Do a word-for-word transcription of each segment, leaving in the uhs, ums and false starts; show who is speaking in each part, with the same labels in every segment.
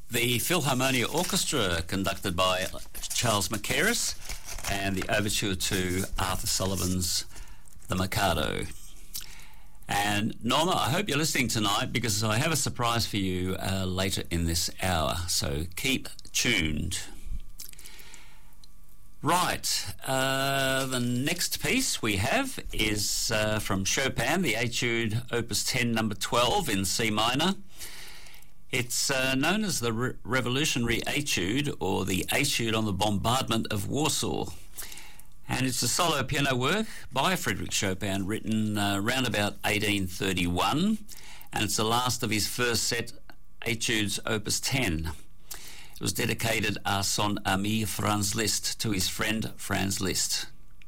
Speaker 1: The Philharmonia Orchestra, conducted by Charles Mackerras, and the overture to Arthur Sullivan's The Mikado. And Norma, I hope you're listening tonight because I have a surprise for you uh, later in this hour, so keep tuned. Right, uh, the next piece we have is uh, from Chopin, the Etude Opus ten, number twelve in C minor. It's uh, known as the Re- Revolutionary Etude, or the Etude on the Bombardment of Warsaw. And it's a solo piano work by Frédéric Chopin, written uh, around about eighteen thirty-one, and it's the last of his first set, Etudes Opus ten. It was dedicated à son ami Franz Liszt, to his friend Franz Liszt.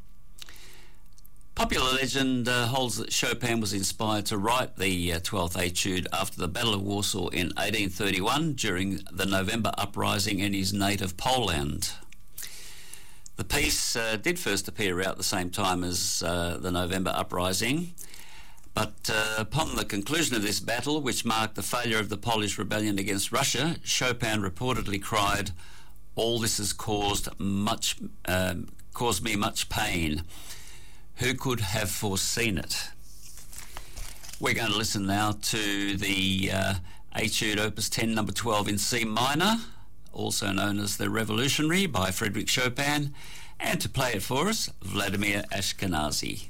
Speaker 1: Popular legend uh, holds that Chopin was inspired to write the uh, twelfth Etude after the Battle of Warsaw in eighteen thirty-one during the November uprising in his native Poland. The piece uh, did first appear out at the same time as uh, the November uprising, but uh, upon the conclusion of this battle, which marked the failure of the Polish rebellion against Russia, Chopin reportedly cried, "All this has caused much, um, caused me much pain. Who could have foreseen it?" We're going to listen now to the uh, Etude Opus ten, number twelve in C minor, also known as the Revolutionary by Frédéric Chopin, and to play it for us, Vladimir Ashkenazy.